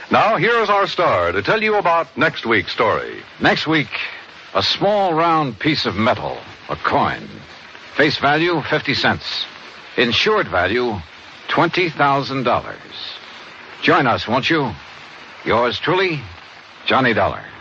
Now, here's our star to tell you about next week's story. Next week, a small round piece of metal, a coin. Face value, 50 cents. Insured value, $20,000. Join us, won't you? Yours truly, Johnny Dollar.